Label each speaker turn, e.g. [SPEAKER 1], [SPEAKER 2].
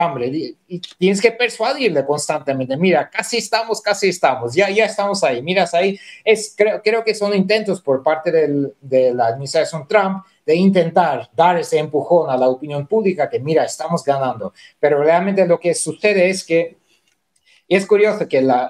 [SPEAKER 1] hambre y tienes que persuadirle constantemente, mira, casi estamos, ya estamos ahí, miras ahí, creo que son intentos por parte de la administración Trump de intentar dar ese empujón a la opinión pública que mira, estamos ganando, pero realmente lo que sucede es que es curioso que